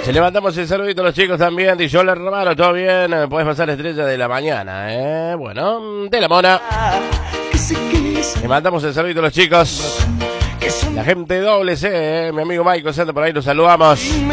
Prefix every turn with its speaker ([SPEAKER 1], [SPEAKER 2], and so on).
[SPEAKER 1] Se levantamos el saludito a los chicos también. Dice, hola hermano, ¿todo bien? Puedes pasar estrella de la mañana, Bueno, de la mona. Le mandamos el saludito a los chicos. La gente doble C, mi amigo Michael Santa por ahí, los saludamos.